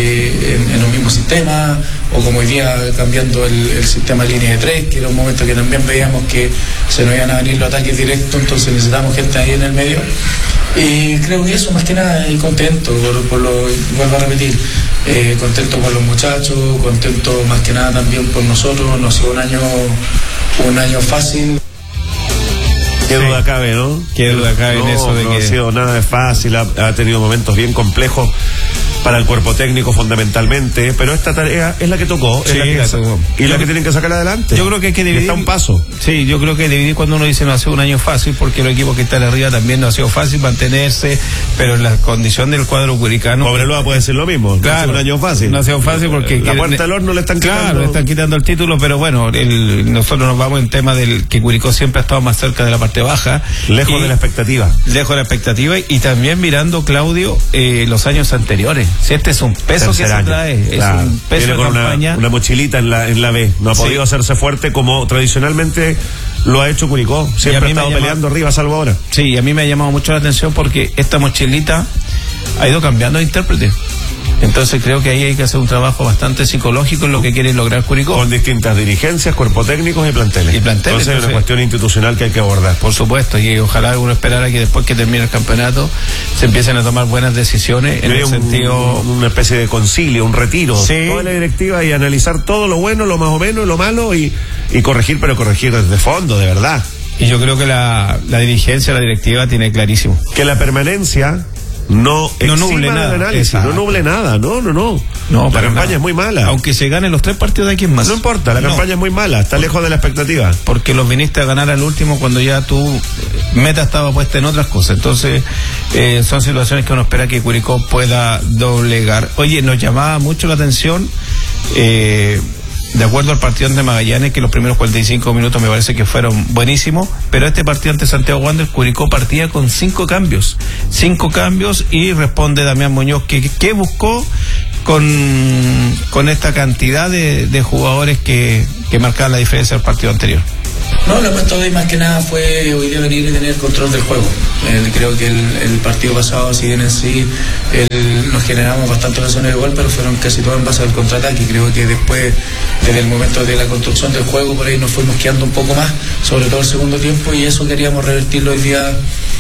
eh, en, en los mismos sistemas o como hoy día cambiando el, el sistema línea de tres, que era un momento que también veíamos que se nos iban a venir los ataques directos, entonces necesitamos gente ahí en el medio y creo que eso más que nada, y contento por, por lo, vuelvo a repetir, eh, contento por los muchachos, contento más que nada también por nosotros, no ha sido un año un año fácil. Qué sí. duda cabe, ¿no? Qué duda cabe no, en eso de no que... ha sido nada de fácil, ha, ha tenido momentos bien complejos para el cuerpo técnico fundamentalmente, pero esta tarea es la que tocó, sí, es la que, la tocó. y la que tienen que sacar adelante. Yo creo que hay que dividir. Está un paso. Sí, yo creo que dividir cuando uno dice no ha sido un año fácil, porque los equipos que están arriba también no ha sido fácil mantenerse, pero en la condición del cuadro curicano. Cobreloa puede decir lo mismo, claro, no ha sido un año fácil. No ha sido fácil porque. La puerta del horno le están quitando. Claro, le están quitando el título, pero bueno, el, nosotros nos vamos en tema del que Curicó siempre ha estado más cerca de la parte baja. Lejos y, de la expectativa. Lejos de la expectativa y también mirando, Claudio, eh, los años anteriores. Si este es un peso Tercer que año. se trae, Claro. es un peso Viene de con campaña. Una, una mochilita en la, en la B. No ha sí. podido hacerse fuerte como tradicionalmente lo ha hecho Curicó. Siempre ha estado peleando llamado, arriba, salvo ahora. Sí, y a mí me ha llamado mucho la atención porque esta mochilita ha ido cambiando de intérprete. Entonces creo que ahí hay que hacer un trabajo bastante psicológico en lo que quiere lograr Curicó. Con distintas dirigencias, cuerpos técnicos y planteles. Y planteles. Entonces es una cuestión institucional que hay que abordar. Por supuesto, y ojalá uno esperara que después que termine el campeonato se empiecen a tomar buenas decisiones en el un, sentido... Una especie de concilio, un retiro. Sí. Toda la directiva y analizar todo lo bueno, lo más o menos, lo malo y, y corregir, pero corregir desde fondo, de verdad. Y yo creo que la, la dirigencia, la directiva tiene clarísimo. Que la permanencia... No, no nuble nada, análisis, no nuble nada, no, no, no. no la campaña nada. es muy mala. Aunque se ganen los tres partidos de aquí en más. No importa, la no. campaña es muy mala, está lejos de la expectativa. Porque los viniste a ganar al último cuando ya tu meta estaba puesta en otras cosas. Entonces, eh, son situaciones que uno espera que Curicó pueda doblegar. Oye, nos llamaba mucho la atención, eh, de acuerdo al partido ante Magallanes, que los primeros cuarenta y cinco minutos me parece que fueron buenísimos, pero este partido ante Santiago Wanderers, Curicó partía con cinco cambios, cinco cambios y responde Damián Muñoz que, que buscó con, con esta cantidad de, de jugadores que, que marcaban la diferencia del partido anterior. No, la apuesta hoy más que nada fue hoy día venir y tener control del juego. Eh, creo que el, el partido pasado, si bien en sí el, nos generamos bastante ocasiones de gol, pero fueron casi todas en base al contraataque. Creo que después, desde el momento de la construcción del juego, por ahí nos fuimos quedando un poco más, sobre todo el segundo tiempo, y eso queríamos revertirlo hoy día.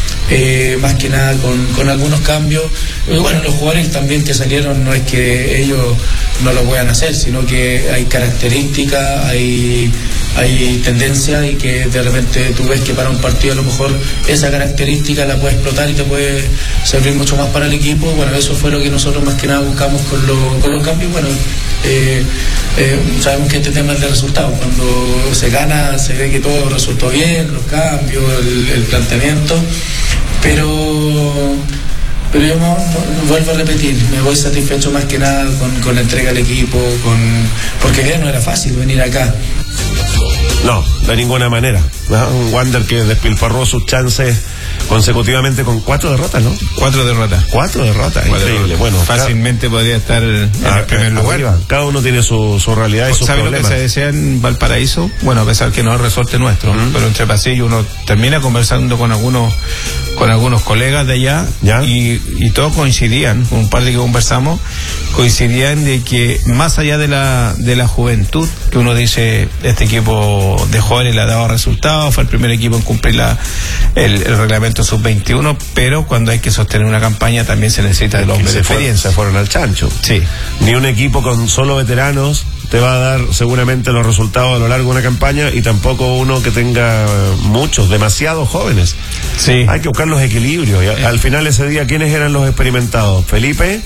Eh, más que nada con, con algunos cambios. Y bueno, los jugadores también que salieron no es que ellos no lo puedan hacer, sino que hay características, hay, hay tendencia y que de repente tú ves que para un partido a lo mejor esa característica la puede explotar y te puede servir mucho más para el equipo. Bueno, eso fue lo que nosotros más que nada buscamos con, lo, con los cambios. Bueno, eh, eh, sabemos que este tema es de resultados. Cuando se gana se ve que todo resultó bien, los cambios, el, el planteamiento, pero pero yo no, no, vuelvo a repetir, me voy satisfecho más que nada con, con la entrega al equipo, con porque ya no era fácil venir acá. No, de ninguna manera, ¿no? Un Wander que despilfarró sus chances consecutivamente con cuatro derrotas, ¿no? Cuatro derrotas. Cuatro derrotas, Cuatro increíble. derrotas. Bueno, fácilmente cada... podría estar en ah, el primer lugar. Arriba. Cada uno tiene su, su realidad y sus ¿Sabe problemas. lo que se decía en Valparaíso? Bueno, a pesar que no es resorte nuestro, uh-huh. pero entre pasillos uno termina conversando con algunos con algunos colegas de allá ¿Ya? Y, y todos coincidían, un par de que conversamos, coincidían de que más allá de la de la juventud, que uno dice, este equipo de jóvenes le ha dado resultados, fue el primer equipo en cumplir la, el, el reglamento sub veintiuno, pero cuando hay que sostener una campaña también se necesita del hombre de experiencia. Se fueron al chancho. Sí. Ni un equipo con solo veteranos te va a dar seguramente los resultados a lo largo de una campaña, y tampoco uno que tenga muchos, demasiados jóvenes. Sí. Hay que buscar los equilibrios. Y al final ese día, ¿quiénes eran los experimentados? Felipe,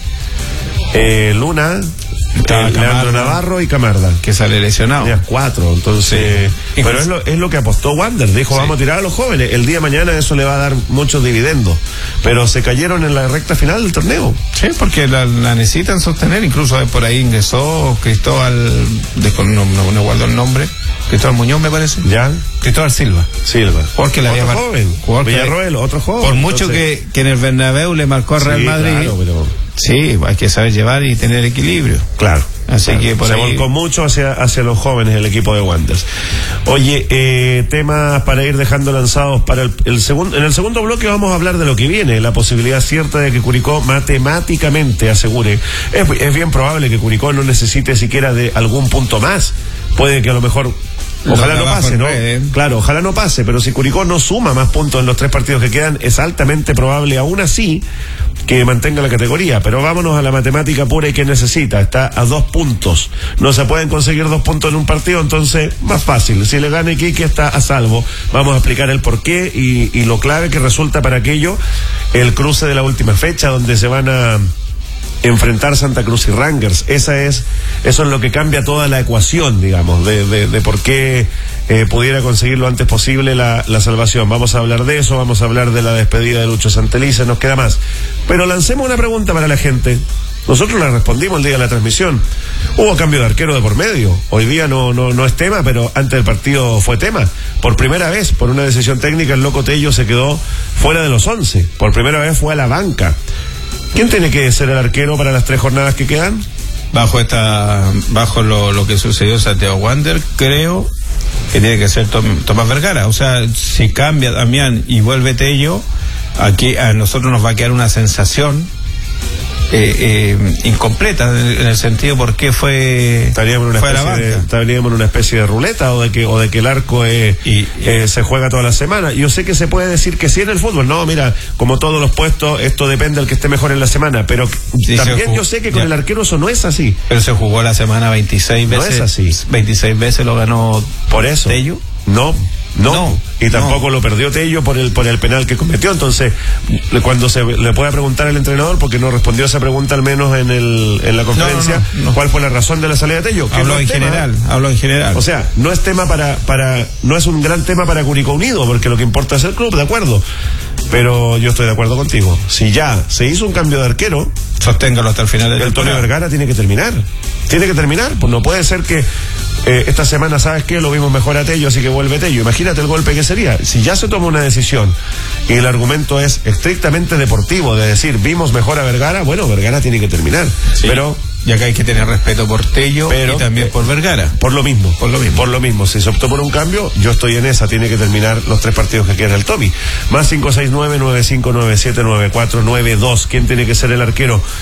eh, Luna, Eh, Leandro Navarro y Camarda, que sale lesionado. Ya cuatro, entonces. Sí. Pero es lo, es lo que apostó Wander. Dijo, sí, vamos a tirar a los jóvenes. El día de mañana eso le va a dar muchos dividendos. Pero se cayeron en la recta final del torneo. Sí, porque la, la necesitan sostener. Incluso por ahí ingresó Cristóbal, de, no, no, no guardo el nombre. Cristóbal Muñoz, me parece. Ya. Cristóbal Silva. Silva. Porque la otro había joven. Villarroel, otro joven. Por mucho entonces, que, que en el Bernabéu le marcó a Real sí, Madrid. Claro, pero... Sí, hay que saber llevar y tener equilibrio. Claro. Así claro. que por se ahí... volcó mucho hacia, hacia los jóvenes el equipo de Wanderers. Oye, eh, temas para ir dejando lanzados para el, el segundo. En el segundo bloque vamos a hablar de lo que viene, la posibilidad cierta de que Curicó matemáticamente asegure. Es, es bien probable que Curicó no necesite siquiera de algún punto más. Puede que a lo mejor... Ojalá no pase, ¿no? Claro, ojalá no pase, pero si Curicó no suma más puntos en los tres partidos que quedan, es altamente probable, aún así, que mantenga la categoría. Pero vámonos a la matemática pura y que necesita. Está a dos puntos. No se pueden conseguir dos puntos en un partido, entonces, más fácil. Si le gana Iquique, está a salvo. Vamos a explicar el porqué y, y lo clave que resulta para aquello el cruce de la última fecha, donde se van a enfrentar Santa Cruz y Rangers. Esa es, eso es lo que cambia toda la ecuación, digamos, de, de, de por qué eh, pudiera conseguir lo antes posible la, la salvación. Vamos a hablar de eso, vamos a hablar de la despedida de Lucho Santelice, nos queda más. Pero lancemos una pregunta para la gente. Nosotros la respondimos el día de la transmisión. Hubo cambio de arquero de por medio. Hoy día no, no, no es tema, pero antes del partido fue tema. Por primera vez, por una decisión técnica, el Loco Tello se quedó fuera de los once. Por primera vez fue a la banca. ¿Quién tiene que ser el arquero para las tres jornadas que quedan? Bajo esta, bajo lo, lo que sucedió en Santiago Wander, creo que tiene que ser Tom, Tomás Vergara. O sea, si cambia Damián y vuelve Tello, aquí a nosotros nos va a quedar una sensación eh, eh, incompleta en el sentido por qué fue, estaríamos en una fue especie de, estaríamos en una especie de ruleta o de que o de que el arco eh, y, eh, se juega toda la semana. Yo sé que se puede decir que sí en el fútbol, no, mira, como todos los puestos, esto depende del que esté mejor en la semana, pero sí, también jugó, yo sé que con ya. el arquero eso no es así. Pero se jugó la semana veintiséis veces. No es así. veintiséis veces lo ganó por eso. Tello. No. No, no, y tampoco no. lo perdió Tello por el por el penal que cometió. Entonces, cuando se le pueda preguntar al entrenador, porque no respondió esa pregunta al menos en el en la conferencia, no, no, no. ¿cuál fue la razón de la salida de Tello? Habló no en tema. general, habló en general. O sea, no es tema para para no es un gran tema para Curicó Unido, porque lo que importa es el club, de acuerdo. Pero yo estoy de acuerdo contigo. Si ya se hizo un cambio de arquero, sosténgalo hasta el final del el Antonio Vergara tiene que terminar. Tiene que terminar, pues no puede ser que eh, esta semana, ¿sabes qué? Lo vimos mejor a Tello, así que vuelve Tello. Imagínate el golpe que sería. Si ya se toma una decisión y el argumento es estrictamente deportivo, de decir, vimos mejor a Vergara, bueno, Vergara tiene que terminar. Sí. Pero... ya que hay que tener respeto por Tello pero, y también por Vergara. Por lo mismo. Por lo mismo. Por lo mismo. Si se optó por un cambio, yo estoy en esa. Tiene que terminar los tres partidos que quedan el Tommy. Más cinco seis nueve, nueve cinco nueve siete, nueve cuatro nueve dos. ¿Quién tiene que ser el arquero